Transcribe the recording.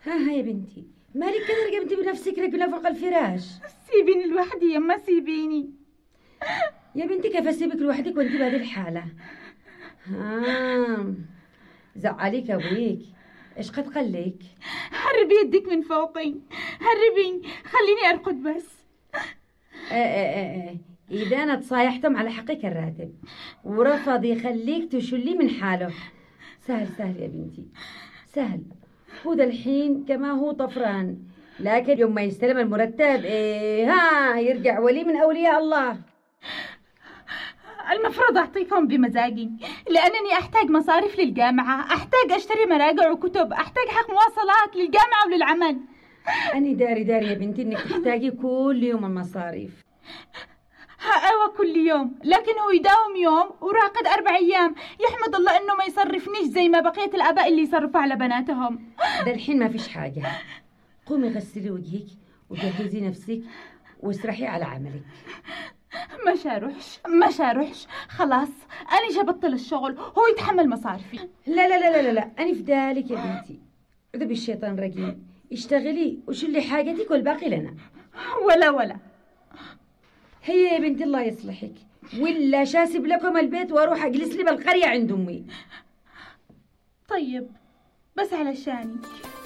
ها يا بنتي، مالك كده رقبتي بنفسك رجلة فوق الفراش؟ سيبيني لوحدي يما، سيبيني يا بنتي كيف اسيبك لوحدك وانت بهذه الحالة؟ زعليك ابويك؟ ايش قد قلك؟ هربي يدك من فوقي، هربي خليني ارقد بس. إذا أنا تصايحتم على حقك الراتب ورفض يخليك تشلي من حاله. سهل سهل يا بنتي، سهل. هو ده الحين كما هو طفران، لكن يوم ما يستلم المرتب يرجع ولي من أولياء الله. المفروض أعطيكم بمزاجي، لأنني أحتاج مصاريف للجامعة، أحتاج أشتري مراجع وكتب، أحتاج حق مواصلات للجامعة وللعمل. أني داري يا بنتي إنك تحتاجي كل يوم المصاريف. أيوة كل يوم، لكن هو يداوم يوم وراقد 4 أيام. يحمد الله إنه ما يصرفنيش زي ما بقية الآباء اللي يصرفوا على بناتهم. ده الحين ما فيش حاجة. قومي غسلي وجهك وجهزي نفسك واسرحي على عملك. مش هروحش خلاص، أنا جبطل الشغل، هو يتحمل مصارفي. لا لا لا لا لا، أنا في ذلك يا بنتي. عذب الشيطان رجيم، اشتغلي وشلي حاجتك والباقي لنا. ولا هي يا بنتي الله يصلحك، ولا شاسب لكم البيت واروح اجلس لي بالقرية عند امي. طيب بس علشانك.